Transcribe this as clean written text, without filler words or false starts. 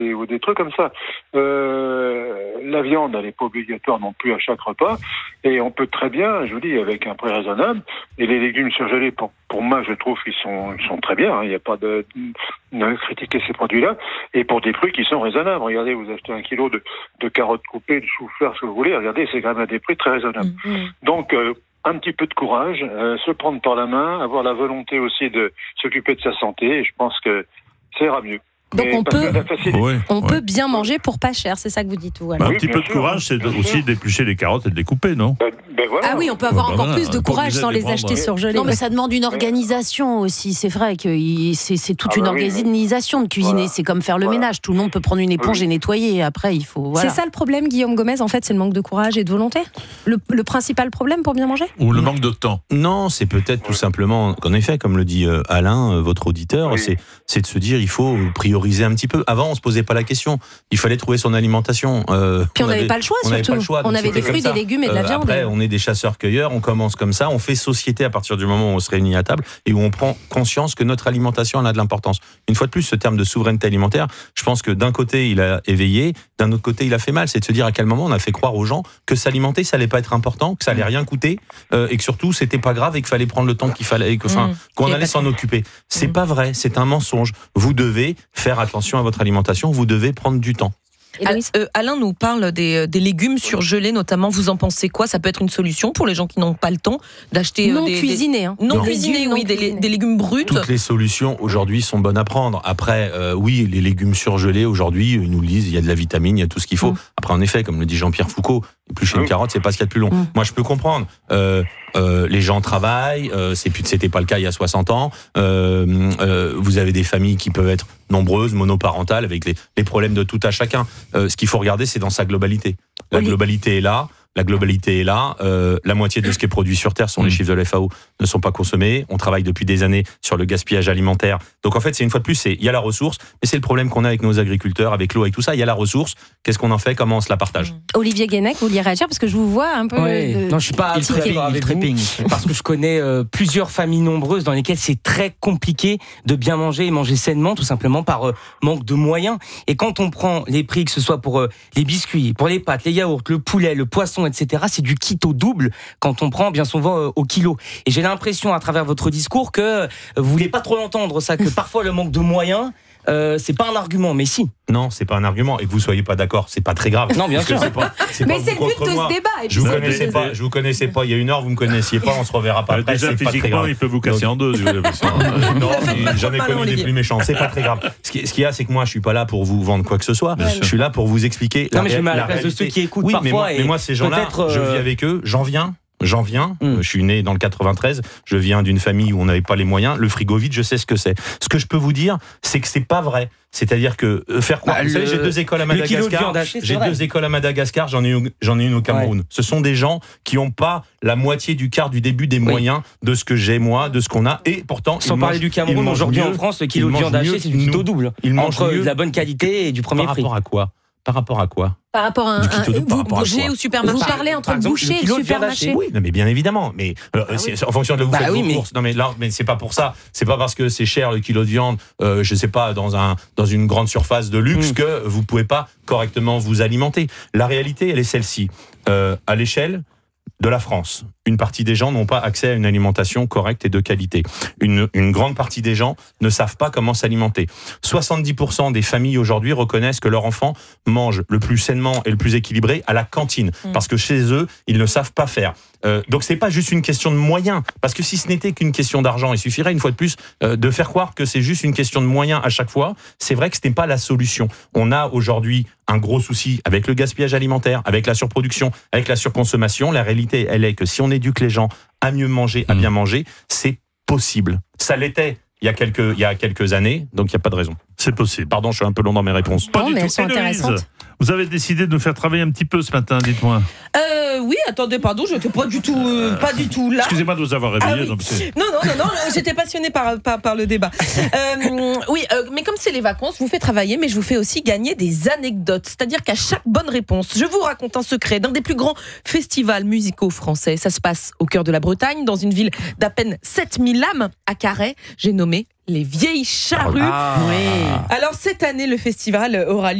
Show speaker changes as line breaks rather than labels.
ou des trucs comme ça. La viande, elle n'est pas obligatoire non plus à chaque repas. Et on peut très bien, je vous dis, avec un prix raisonnable. Et les légumes surgelés, pour moi, je trouve qu'ils sont très bien. Il n'y a pas de critiquer ces produits-là. Et pour des prix qui sont raisonnables. Regardez, vous achetez 1 kilo de carottes coupées, de chou-fleur, ce que vous voulez. Regardez, c'est quand même à des prix très raisonnables. Donc, un petit peu de courage, se prendre par la main, avoir la volonté aussi de s'occuper de sa santé. Et je pense que ça ira mieux.
Donc on peut bien manger pour pas cher, c'est ça que vous dites. Voilà.
Un petit peu de courage, c'est aussi d'éplucher les carottes et de les couper, non ?
Voilà.
Ah oui, on peut avoir encore plus de courage sans les acheter surgelés.
Non, mais ça demande une organisation aussi. C'est vrai que c'est toute une organisation de cuisiner. C'est comme faire le ménage. Tout le monde peut prendre une éponge et nettoyer. Après, il faut. Voilà.
C'est ça le problème, Guillaume Gomez. En fait, c'est le manque de courage et de volonté. Le principal problème pour bien manger.
Ou le manque de temps.
Non, c'est peut-être tout simplement, en effet, comme le dit Alain, votre auditeur, c'est de se dire il faut prioriser un petit peu. Avant, on se posait pas la question. Il fallait trouver son alimentation.
Puis on n'avait pas le choix, surtout. On avait des fruits, des légumes et de la viande.
Après, on est des chasseurs-cueilleurs. On commence comme ça. On fait société à partir du moment où on se réunit à table et où on prend conscience que notre alimentation en a de l'importance. Une fois de plus, ce terme de souveraineté alimentaire, je pense que d'un côté, il a éveillé, d'un autre côté, il a fait mal. C'est de se dire à quel moment on a fait croire aux gens que s'alimenter, ça allait pas être important, que ça allait rien coûter, et que surtout, c'était pas grave et qu'il fallait prendre le temps qu'il fallait, qu'on allait s'en occuper. C'est pas vrai. C'est un mensonge. Vous devez faire attention à votre alimentation, vous devez prendre du temps.
Alain nous parle des légumes surgelés notamment. Vous en pensez quoi ? Ça peut être une solution pour les gens qui n'ont pas le temps d'acheter
non cuisinés,
des légumes bruts.
Toutes les solutions aujourd'hui sont bonnes à prendre. Après, oui, les légumes surgelés aujourd'hui, ils nous le disent, il y a de la vitamine, il y a tout ce qu'il faut. Après, en effet, comme le dit Jean-Pierre Foucault, éplucher une carotte, c'est pas ce qu'il y a de plus long. Moi, je peux comprendre. Les gens travaillent, c'était pas le cas il y a 60 ans. Vous avez des familles qui peuvent être nombreuses, monoparentales, avec les problèmes de tout à chacun. Ce qu'il faut regarder, c'est dans sa globalité. La globalité est là. La moitié de ce qui est produit sur Terre, sont les chiffres de la FAO, ne sont pas consommés. On travaille depuis des années sur le gaspillage alimentaire. Donc en fait, c'est une fois de plus, il y a la ressource, mais c'est le problème qu'on a avec nos agriculteurs, avec l'eau, avec tout ça. Il y a la ressource. Qu'est-ce qu'on en fait ? Comment on se la partage ?
Olivier Guénec, vous vouliez réagir parce que je vous vois un peu.
Non, je suis pas d'accord avec vous, parce que je connais plusieurs familles nombreuses dans lesquelles c'est très compliqué de bien manger et manger sainement, tout simplement par manque de moyens. Et quand on prend les prix, que ce soit pour les biscuits, pour les pâtes, les yaourts, le poulet, le poisson, etc., c'est du kit au double quand on prend bien souvent au kilo. Et j'ai l'impression à travers votre discours que vous voulez pas trop l'entendre, ça, que parfois le manque de moyens, c'est pas un argument, mais si.
Non, c'est pas un argument. Et que vous soyez pas d'accord, c'est pas très grave.
Non, bien sûr.
Mais c'est le but de ce débat.
Je vous connaissais pas il y a une heure, vous me connaissiez pas, on se reverra pas.
Déjà,
c'est
physiquement,
pas très grave.
il peut vous casser en deux.
Non, j'en ai connu des plus méchants. C'est pas très grave. Ce qu'il y a, c'est que moi, je suis pas là pour vous vendre quoi que ce soit. Je suis là pour vous expliquer.
Non, mais je me mets à la place de ceux qui écoutent parfois.
Mais moi, ces gens-là, je vis avec eux, j'en viens. Je suis né dans le 93, je viens d'une famille où on n'avait pas les moyens, le frigo vide, je sais ce que c'est. Ce que je peux vous dire, c'est que c'est pas vrai. C'est-à-dire que faire croire, vous savez, j'ai 2 écoles à Madagascar, j'en ai une au Cameroun. Ce sont des gens qui n'ont pas la moitié du quart du début des moyens de ce que j'ai moi, de ce qu'on a, et pourtant
sans parler du Cameroun, aujourd'hui en France, le kilo de viande hachée, c'est du kit au double. Entre de la bonne qualité et du premier prix.
Par rapport à quoi ?
Par rapport à un
boucher ou supermarché.
Vous parlez entre boucher et supermarché.
Oui, mais bien évidemment. Mais c'est en fonction de là où vous faites vos courses. Non, mais c'est pas pour ça. C'est pas parce que c'est cher le kilo de viande, je sais pas, dans une grande surface de luxe que vous pouvez pas correctement vous alimenter. La réalité, elle est celle-ci. À l'échelle de la France, une partie des gens n'ont pas accès à une alimentation correcte et de qualité. Une grande partie des gens ne savent pas comment s'alimenter. 70% des familles aujourd'hui reconnaissent que leur enfant mange le plus sainement et le plus équilibré à la cantine, parce que chez eux, ils ne savent pas faire. Donc c'est pas juste une question de moyens, parce que si ce n'était qu'une question d'argent, il suffirait une fois de plus de faire croire que c'est juste une question de moyens à chaque fois. C'est vrai que ce n'est pas la solution. On a aujourd'hui un gros souci avec le gaspillage alimentaire, avec la surproduction, avec la surconsommation. La réalité, elle est que si on éduque les gens à mieux manger, à bien manger, c'est possible. Ça l'était il y a quelques années, donc il n'y a pas de raison.
C'est possible.
Pardon, je suis un peu long dans mes réponses.
Non, mais elles sont intéressantes.
Vous avez décidé de nous faire travailler un petit peu ce matin, dites-moi.
Oui, attendez, pardon, je n'étais pas du tout là.
Excusez-moi de vous avoir réveillé.
Non, j'étais passionnée par le débat. Mais comme c'est les vacances, je vous fais travailler, mais je vous fais aussi gagner des anecdotes. C'est-à-dire qu'à chaque bonne réponse, je vous raconte un secret d'un des plus grands festivals musicaux français. Ça se passe au cœur de la Bretagne, dans une ville d'à peine 7000 âmes, à Carhaix. J'ai nommé les Vieilles Charrues. Alors cette année, le festival aura lieu